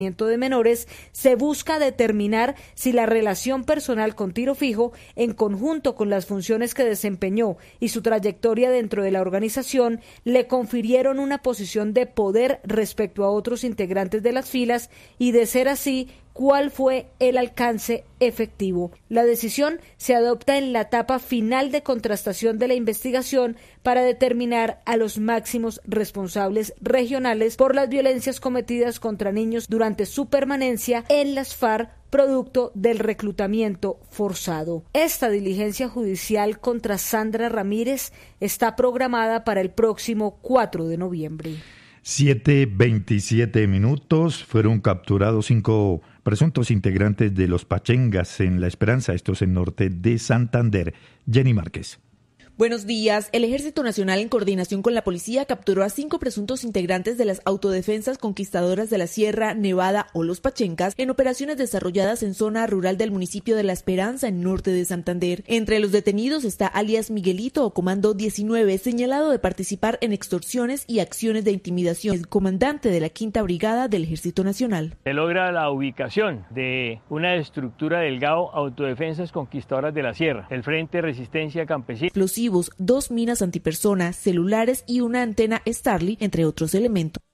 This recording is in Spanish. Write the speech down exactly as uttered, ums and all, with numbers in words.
de menores, se busca determinar si la relación personal con Tiro Fijo, en conjunto con las funciones que desempeñó y su trayectoria dentro de la organización, le confirieron una posición de poder respecto a otros integrantes de las filas y, de ser así, cuál fue el alcance efectivo. La decisión se adopta en la etapa final de contrastación de la investigación para determinar a los máximos responsables regionales por las violencias cometidas contra niños durante su permanencia en las FARC, producto del reclutamiento forzado. Esta diligencia judicial contra Sandra Ramírez está programada para el próximo cuatro de noviembre. siete veintisiete minutos. Fueron capturados cinco presuntos integrantes de los Pachengas en La Esperanza, estos en norte de Santander. Jenny Márquez. Buenos días. El Ejército Nacional, en coordinación con la policía, capturó a cinco presuntos integrantes de las autodefensas conquistadoras de la Sierra Nevada o los Pachencas en operaciones desarrolladas en zona rural del municipio de La Esperanza, en norte de Santander. Entre los detenidos está alias Miguelito o Comando diecinueve, señalado de participar en extorsiones y acciones de intimidación. El comandante de la Quinta Brigada del Ejército Nacional. Se logra la ubicación de una estructura del G A O Autodefensas Conquistadoras de la Sierra, el Frente Resistencia Campesina. Explosivos, dos minas antipersona, celulares y una antena Starlink, entre otros elementos.